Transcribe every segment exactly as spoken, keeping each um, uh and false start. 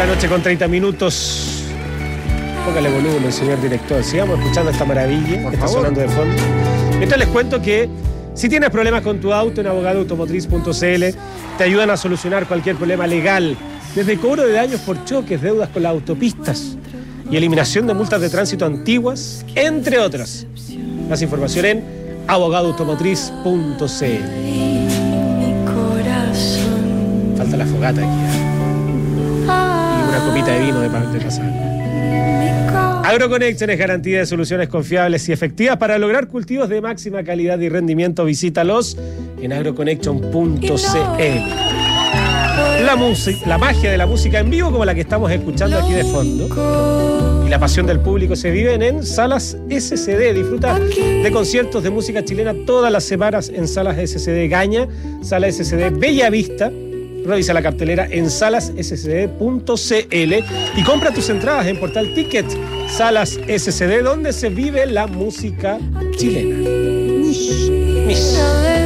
la noche con treinta minutos. Póngale volumen, señor director. Sigamos escuchando esta maravilla Por que está favor. sonando de fondo. Mientras les cuento que si tienes problemas con tu auto, en abogado automotriz punto c l te ayudan a solucionar cualquier problema legal. Desde cobro de daños por choques, deudas con las autopistas y eliminación de multas de tránsito antiguas, entre otras. Más información en abogado automotriz punto c l. Falta la fogata aquí, ¿eh? Y una copita de vino de, de pasar. AgroConnection es garantía de soluciones confiables y efectivas para lograr cultivos de máxima calidad y rendimiento. Visítalos en agroconnection punto c l. La, la magia de la música en vivo, como la que estamos escuchando aquí de fondo, y la pasión del público se viven en Salas S C D. Disfruta de conciertos de música chilena todas las semanas en Salas S C D Gaña, Sala S C D Bella Vista. Revisa la cartelera en salas s c d punto c l y compra tus entradas en Portal Ticket. Salas S C D, donde se vive la música chilena. Mish, mish.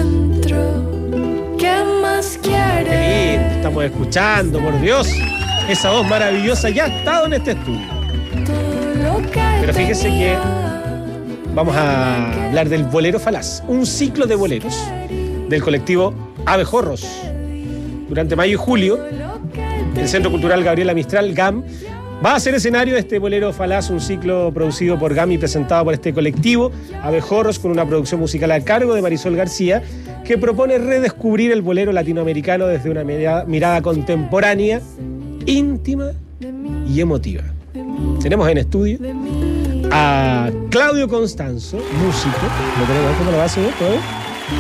Qué lindo, estamos escuchando, por Dios. Esa voz maravillosa ya ha estado en este estudio. Pero fíjese que vamos a hablar del Bolero Falaz, un ciclo de boleros del colectivo Abejorros. Durante mayo y julio, el Centro Cultural Gabriela Mistral, G A M, va a ser escenario de este Bolero Falaz, un ciclo producido por G A M y presentado por este colectivo Abejorros, con una producción musical a cargo de Marisol García, que propone redescubrir el bolero latinoamericano desde una mirada, mirada contemporánea, íntima y emotiva. Tenemos en estudio a Claudio Constanzo, músico. ¿Lo tenemos? ¿Cómo lo va a hacer esto, eh?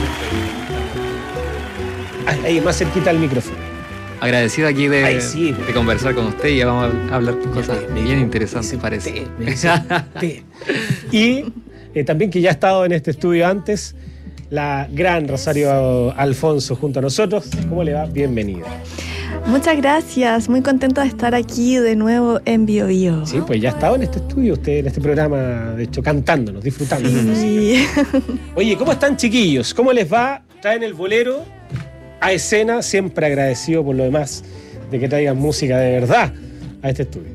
Ahí, más cerquita al micrófono. Agradecido aquí de, Ay, sí, de conversar con usted, y ya vamos a hablar de cosas me, bien me, interesantes, me parece. Té, y eh, también que ya ha estado en este estudio antes, la gran Rosario Alfonso junto a nosotros. ¿Cómo le va? Bienvenida. Muchas gracias, muy contenta de estar aquí de nuevo en Bio Bio. Sí, pues ya ha estado en este estudio usted, en este programa, de hecho, cantándonos, disfrutándonos. Sí. Oye, ¿cómo están, chiquillos? ¿Cómo les va? Traen el bolero a escena, siempre agradecido por lo demás de que traigan música de verdad a este estudio.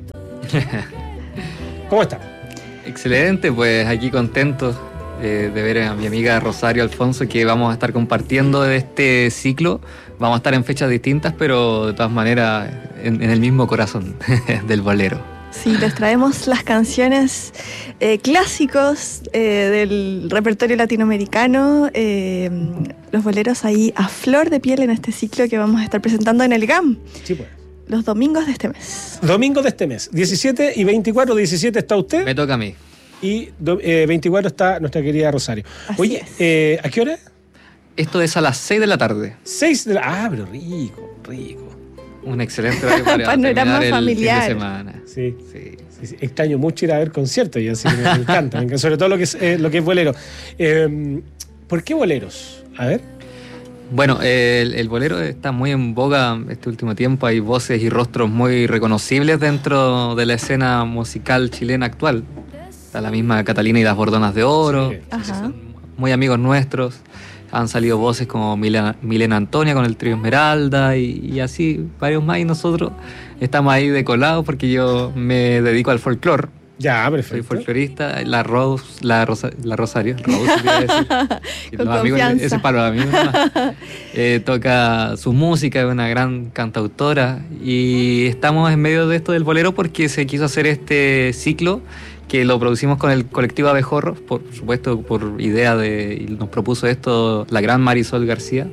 ¿Cómo están? Excelente, pues aquí contentos eh, de ver a mi amiga Rosario Alfonso, que vamos a estar compartiendo de este ciclo. Vamos a estar en fechas distintas, pero de todas maneras en, en el mismo corazón del bolero. Sí, les traemos las canciones eh, clásicos eh, del repertorio latinoamericano, eh, los boleros ahí a flor de piel en este ciclo que vamos a estar presentando en el G A M. Sí, pues. Los domingos de este mes. Domingos de este mes, diecisiete y veinticuatro. diecisiete está usted. Me toca a mí. Y eh, veinticuatro está nuestra querida Rosario. Así Oye, es. eh, ¿a qué hora? Esto es a las seis de la tarde. seis de la... Ah, pero rico, rico. Un excelente horario para Panorama terminar familiar. el fin de semana. Sí. Sí. Sí, sí. Extraño mucho ir a ver conciertos y así me encanta, me encanta, sobre todo lo que es, eh, lo que es bolero. Eh, ¿Por qué boleros? A ver. Bueno, el, el bolero está muy en boga este último tiempo. Hay voces y rostros muy reconocibles dentro de la escena musical chilena actual. Está la misma Catalina y las Bordonas de Oro, Sí. que Ajá. son muy amigos nuestros. Han salido voces como Milena, Milena Antonia con el trío Esmeralda y, y así varios más, y nosotros estamos ahí decolados porque yo me dedico al folclore. Ya, Soy perfecto. folclorista, la Rose, la, Rosa, la Rosario, Rose, quería decir. Y Con los amigos, confianza. ese palo, amigos, ¿no? eh, toca su música, es una gran cantautora, y estamos en medio de esto del bolero porque se quiso hacer este ciclo que lo producimos con el colectivo Abejorros, por supuesto por idea de, y nos propuso esto la gran Marisol García,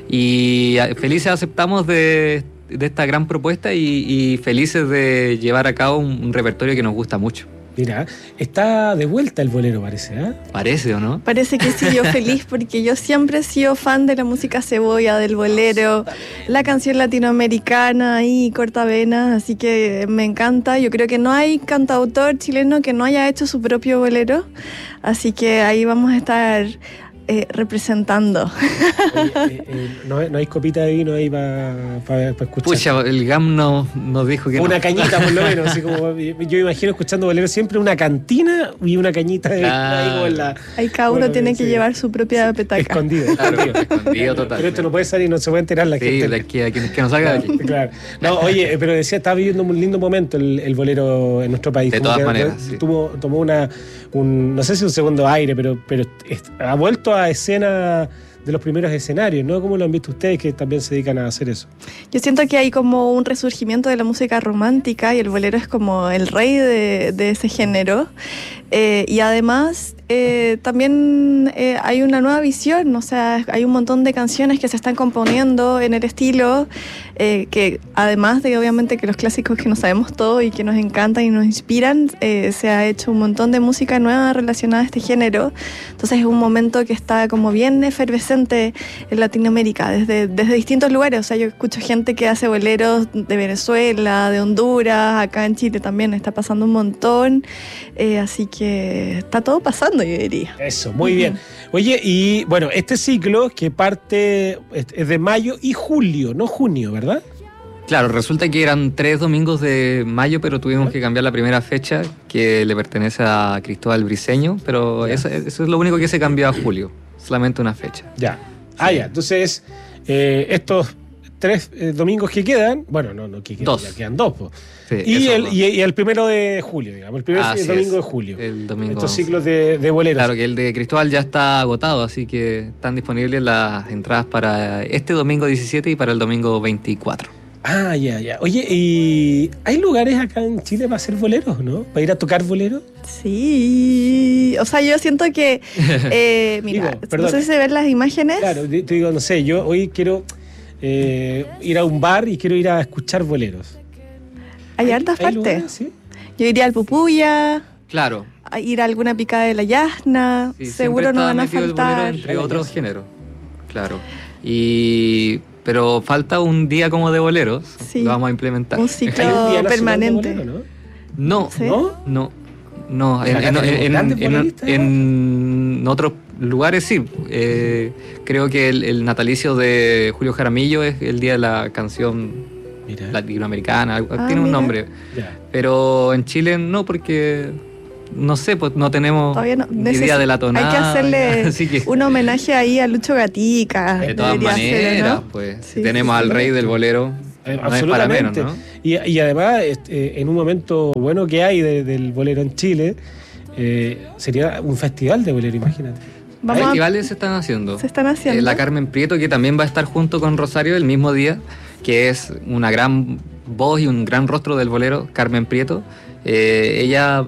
y felices aceptamos de, de esta gran propuesta y, y felices de llevar a cabo un, un repertorio que nos gusta mucho. Mira, está de vuelta el bolero, parece, ¿eh? Parece, ¿o no? Parece que sí, yo feliz porque yo siempre he sido fan de la música cebolla, del bolero, la canción latinoamericana y cortavenas, así que me encanta. Yo creo que no hay cantautor chileno que no haya hecho su propio bolero, así que ahí vamos a estar eh, representando. Oye, eh, eh, no, no hay copita de vino ahí para pa, pa escuchar. Pucha, el G A M no, nos dijo que una no. cañita por lo menos, así como yo imagino escuchando bolero siempre una cantina y una cañita de Claro. ahí como en la, Ahí cada uno bueno, tiene sí. que llevar su propia petaca. escondido. Claro, escondido total. Pero esto no puede salir, no se puede enterar la Sí, gente. de aquí, de aquí, que nos salga de aquí. Claro. No, oye, pero decía, estaba viviendo un lindo momento el, el bolero en nuestro país. De Como todas que maneras, sí. Tuvo, tomó una, un, no sé si un segundo aire, pero, pero es- ha vuelto a escena de los primeros escenarios, ¿no? ¿Cómo lo han visto ustedes que también se dedican a hacer eso? Yo siento que hay como un resurgimiento de la música romántica y el bolero es como el rey de, de ese género. Eh, y además eh, también eh, hay una nueva visión, o sea, hay un montón de canciones que se están componiendo en el estilo, eh, que además de obviamente que los clásicos que nos sabemos todo y que nos encantan y nos inspiran, eh, se ha hecho un montón de música nueva relacionada a este género. Entonces es un momento que está como bien efervescente en Latinoamérica, desde, desde distintos lugares. O sea, yo escucho gente que hace boleros de Venezuela, de Honduras, acá en Chile también está pasando un montón. Eh, así que está todo pasando, yo diría. Eso, muy bien. Oye, y bueno, este ciclo que parte es es de mayo y julio, no junio, ¿verdad? Claro, resulta que eran tres domingos de mayo, pero tuvimos que cambiar la primera fecha, que le pertenece a Cristóbal Briceño, pero Ya. eso, eso es lo único que se cambió a julio, solamente una fecha. Ya. Ah, ya. Entonces, eh, estos tres eh, domingos que quedan, bueno, no, no que quedan, Dos. ya quedan dos, po. Sí, Y eso el, no. y, y el primero de julio, digamos, el primer Así domingo es, de julio. El domingo. Estos ciclos de, de boleros. Claro que el de Cristóbal ya está agotado, así que están disponibles las entradas para este domingo diecisiete y para el domingo veinticuatro. Ah, ya, ya. Oye, ¿y hay lugares acá en Chile para hacer boleros, no? ¿Para ir a tocar boleros? Sí, o sea, yo siento que, eh, mira, Digo, perdón. no sé si se ven las imágenes. Claro, te te digo, no sé, yo hoy quiero eh, ir a un bar y quiero ir a escuchar boleros. Hay hartas partes. lugares, sí? Yo iría al Pupuya, Claro. a ir a alguna picada de la Yasna, Sí, seguro siempre no está van a metido el bolero faltar. entre otros géneros. Claro. Y pero falta un día como de boleros. Sí. Lo vamos a implementar. Un ciclo Hay un día nacional de permanente. bolero, ¿no? No, ¿Sí? ¿No? no, no. En, Acá en- tenemos en- grandes en- boleristas, en otros lugares sí. Eh, creo que el, el natalicio de Julio Jaramillo es el día de la canción Mira. latinoamericana. algo- Ah, tiene un mira. nombre. Ya. Pero en Chile no, porque no sé, pues no tenemos Todavía no. ni Neces- idea de la tonada. Hay que hacerle así que, un homenaje ahí a Lucho Gatica. de todas debería ser, maneras, ¿no? pues Sí, si tenemos sí, al sí. rey del bolero, Eh, no es para menos, absolutamente. ¿no? Y, y además, este, en un momento bueno que hay de- del bolero en Chile, eh, sería un festival de bolero, imagínate. Vamos a- Festivales se están haciendo. se están haciendo. Eh, la Carmen Prieto, que también va a estar junto con Rosario el mismo día, que es una gran voz y un gran rostro del bolero, Carmen Prieto. Eh, ella